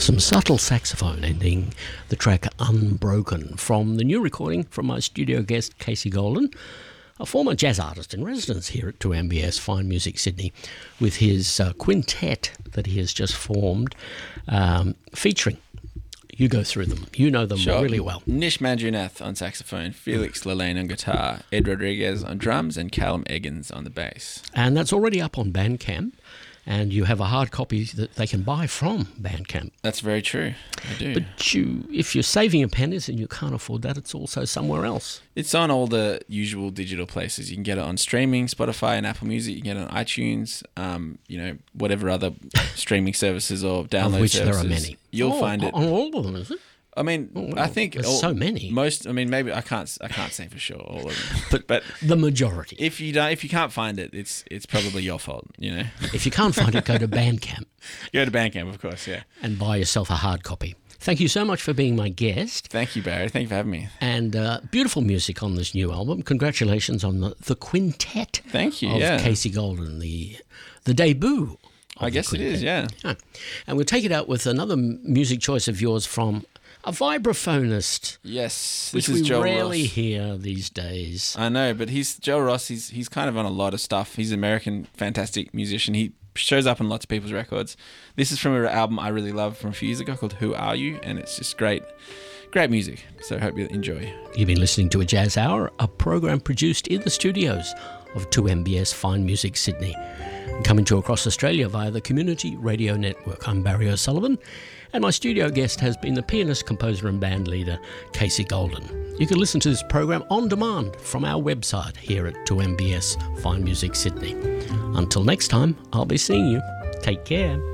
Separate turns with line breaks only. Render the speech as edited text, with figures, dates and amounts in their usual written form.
Some subtle saxophone ending the track Unbroken from the new recording from my studio guest Casey Golden, a former jazz artist in residence here at 2MBS Fine Music Sydney, with his quintet that he has just formed, featuring, you go through them, you know them really well.
Nish Manjunath on saxophone, Felix Lalane on guitar, Ed Rodriguez on drums, and Callum Eggins on the bass.
And that's already up on Bandcamp. And you have a hard copy that they can buy from Bandcamp.
That's very true. I do.
But if you're saving your pennies and you can't afford that, it's also somewhere else.
It's on all the usual digital places. You can get it on streaming, Spotify and Apple Music. You can get it on iTunes, whatever other streaming services or download
of which
services.
There are many.
You'll find it.
On all of them, is it?
I mean, I think
there's so many.
Most. I mean, maybe I can't say for sure all of them, but
the majority.
If you can't find it, it's probably your fault. You know.
If you can't find it, go to Bandcamp.
Go to Bandcamp, of course, yeah,
and buy yourself a hard copy. Thank you so much for being my guest.
Thank you, Barry. Thank you for having me.
And beautiful music on this new album. Congratulations on the quintet.
Thank you.
Of Casey Golden, the debut.
I guess it is, yeah.
And we'll take it out with another music choice of yours from a vibraphonist.
Yes,
which
this is Joel
rarely
Ross.
Hear these days.
I know, but Joel Ross. He's kind of on a lot of stuff. He's an American, fantastic musician. He shows up on lots of people's records. This is from an album I really love from a few years ago called Who Are You? And it's just great music. So I hope you enjoy.
You've been listening to A Jazz Hour, a program produced in the studios of 2MBS Fine Music Sydney, and coming to you across Australia via the Community Radio Network. I'm Barry O'Sullivan, and my studio guest has been the pianist, composer and band leader Casey Golden. You can listen to this program on demand from our website here at 2MBS Fine Music Sydney. Until next time, I'll be seeing you. Take care.